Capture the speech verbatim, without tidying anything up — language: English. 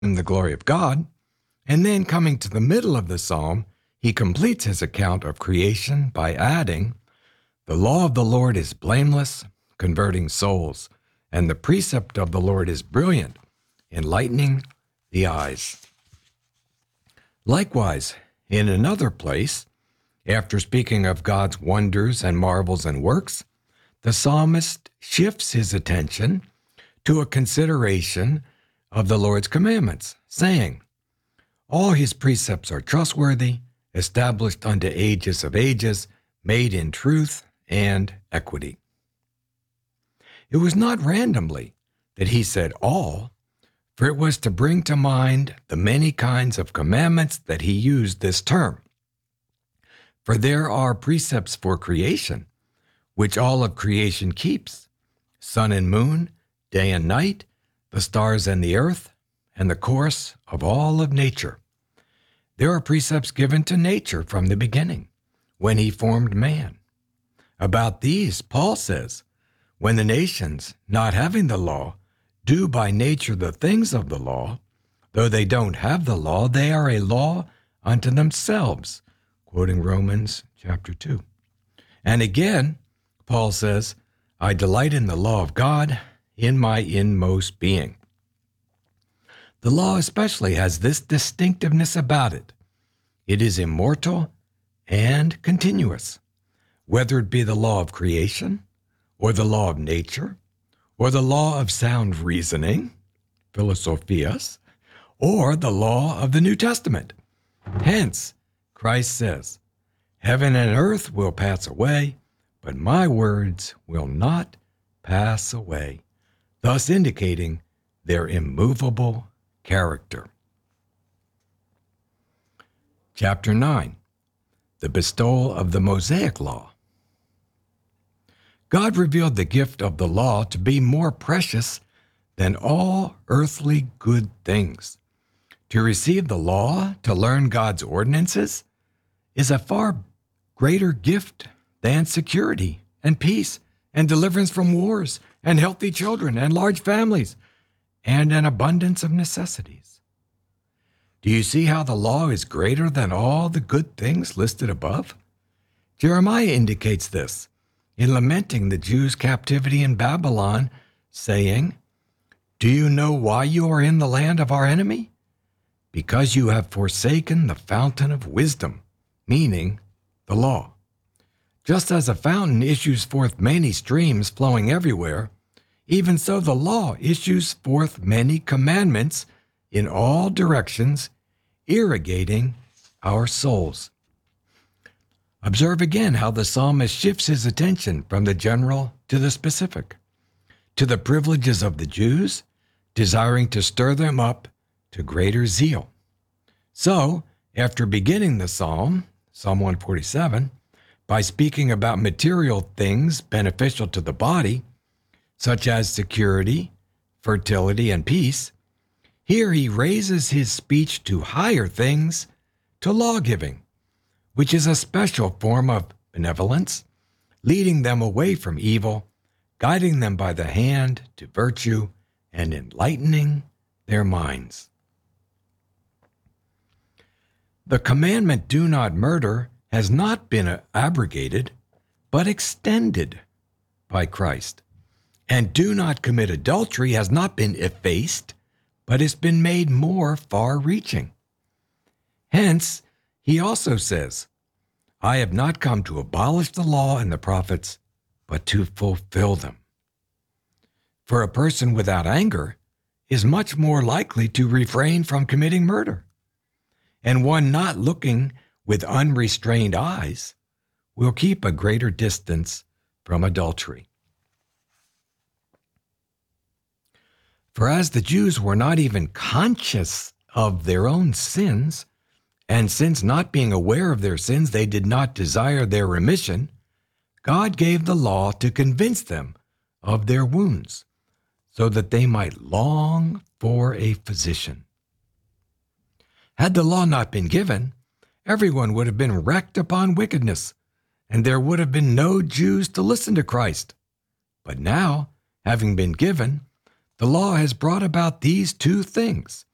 in the glory of God, and then coming to the middle of the psalm, he completes his account of creation by adding, "The law of the Lord is blameless, converting souls, and the precept of the Lord is brilliant, enlightening the eyes." Likewise, in another place, after speaking of God's wonders and marvels and works, the psalmist shifts his attention to a consideration of the Lord's commandments, saying, "All his precepts are trustworthy, established unto ages of ages, made in truth and equity." It was not randomly that he said all, for it was to bring to mind the many kinds of commandments that he used this term. For there are precepts for creation, which all of creation keeps, sun and moon, day and night, the stars and the earth, and the course of all of nature. There are precepts given to nature from the beginning, when he formed man. About these, Paul says, "When the nations, not having the law, do by nature the things of the law, though they don't have the law, they are a law unto themselves," quoting Romans chapter two. And again, Paul says, "I delight in the law of God in my inmost being." The law especially has this distinctiveness about it. It is immortal and continuous, whether it be the law of creation, or the law of nature, or the law of sound reasoning, philosophias, or the law of the New Testament. Hence, Christ says, "Heaven and earth will pass away, but my words will not pass away," thus indicating their immovable character. Chapter nine, the bestowal of the Mosaic Law. God revealed the gift of the law to be more precious than all earthly good things. To receive the law, to learn God's ordinances, is a far greater gift than security and peace and deliverance from wars and healthy children and large families and an abundance of necessities. Do you see how the law is greater than all the good things listed above? Jeremiah indicates this in lamenting the Jews' captivity in Babylon, saying, "Do you know why you are in the land of our enemy? Because you have forsaken the fountain of wisdom," meaning the law. Just as a fountain issues forth many streams flowing everywhere, even so the law issues forth many commandments in all directions, irrigating our souls. Observe again how the psalmist shifts his attention from the general to the specific, to the privileges of the Jews, desiring to stir them up to greater zeal. So, after beginning the psalm, Psalm one forty-seven, by speaking about material things beneficial to the body, such as security, fertility, and peace, here he raises his speech to higher things, to law-giving, which is a special form of benevolence, leading them away from evil, guiding them by the hand to virtue, and enlightening their minds. The commandment, "Do not murder," has not been abrogated, but extended by Christ. And "Do not commit adultery" has not been effaced, but has been made more far-reaching. Hence, he also says, "I have not come to abolish the law and the prophets, but to fulfill them." For a person without anger is much more likely to refrain from committing murder, and one not looking with unrestrained eyes will keep a greater distance from adultery. For as the Jews were not even conscious of their own sins, and since not being aware of their sins they did not desire their remission, God gave the law to convince them of their wounds, so that they might long for a physician. Had the law not been given, everyone would have been wrecked upon wickedness, and there would have been no Jews to listen to Christ. But now, having been given, the law has brought about these two things,